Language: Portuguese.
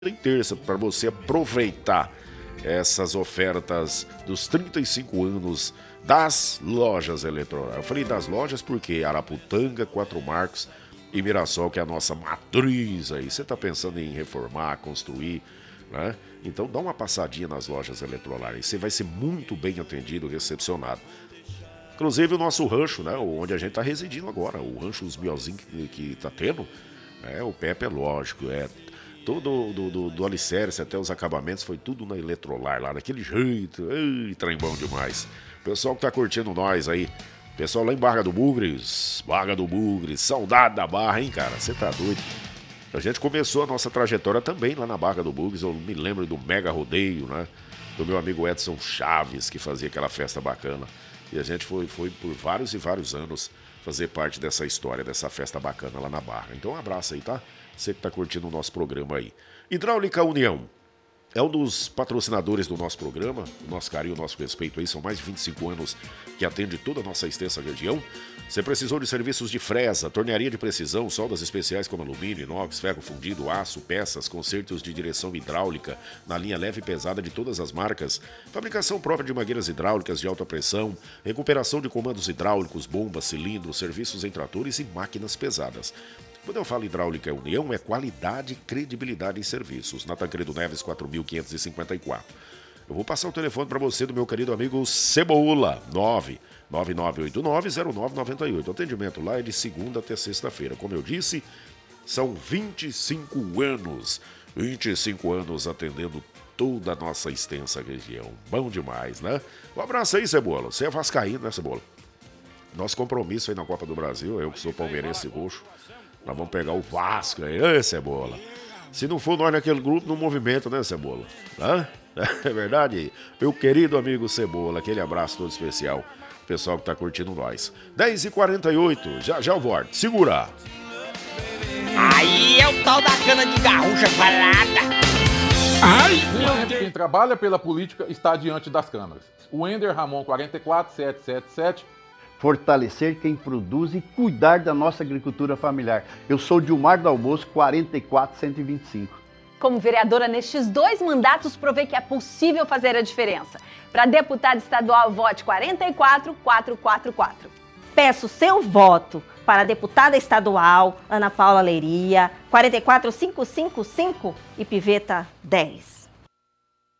em terça para você aproveitar essas ofertas dos 35 anos das lojas Eletrolar. Eu falei das lojas porque Araputanga, Quatro Marcos e Mirassol, que é a nossa matriz aí. Você está pensando em reformar, construir, né? Então dá uma passadinha nas lojas Eletrolar e você vai ser muito bem atendido, recepcionado. Inclusive o nosso rancho, né, onde a gente está residindo agora, o rancho Os Miozinhos que está tendo, o Pepe é lógico, todo do alicerce até os acabamentos foi tudo na Eletrolar, lá daquele jeito. Ei, trem bom demais. Pessoal que tá curtindo nós aí, pessoal lá em Barra do Bugres, saudade da Barra, hein, cara, você tá doido. A gente começou a nossa trajetória também lá na Barra do Bugres, eu me lembro do mega rodeio, né, do meu amigo Edson Chaves, que fazia aquela festa bacana. E a gente foi por vários e vários anos fazer parte dessa história, dessa festa bacana lá na Barra. Então um abraço aí, tá? Você que tá curtindo o nosso programa aí. Hidráulica União é um dos patrocinadores do nosso programa. O nosso carinho, o nosso respeito aí. São mais de 25 anos que atende toda a nossa extensa região. Você precisou de serviços de fresa, tornearia de precisão, soldas especiais como alumínio, inox, ferro fundido, aço, peças, consertos de direção hidráulica na linha leve e pesada de todas as marcas, fabricação própria de mangueiras hidráulicas de alta pressão, recuperação de comandos hidráulicos, bombas, cilindros, serviços em tratores e máquinas pesadas. Quando eu falo Hidráulica União, é qualidade e credibilidade em serviços. Na Tancredo Neves, 4554. Eu vou passar o telefone para você do meu querido amigo Cebola, 999890998. O atendimento lá é de segunda até sexta-feira. Como eu disse, são 25 anos. 25 anos atendendo toda a nossa extensa região. Bom demais, né? Um abraço aí, Cebola. Você é vascaíno, né, Cebola? Nosso compromisso aí na Copa do Brasil, eu que sou palmeirense roxo, nós vamos pegar o Vasco aí, Cebola. Se não for nós naquele grupo, no movimento, né, Cebola? Hã? É verdade? Meu querido amigo Cebola, aquele abraço todo especial. Pessoal que tá curtindo nós. 10h48, já eu volto. Segura! Aí é o tal da cana de garrucha falada. Ai! Quem trabalha pela política está diante das câmeras. O Ender Ramon 44777. Fortalecer quem produz e cuidar da nossa agricultura familiar. Eu sou Dilmar do Almoço, 44125. Como vereadora nestes 2 mandatos, provei que é possível fazer a diferença. Para deputada estadual, vote 44444. Peço seu voto para a deputada estadual Ana Paula Leiria, 44555 e Piveta 10.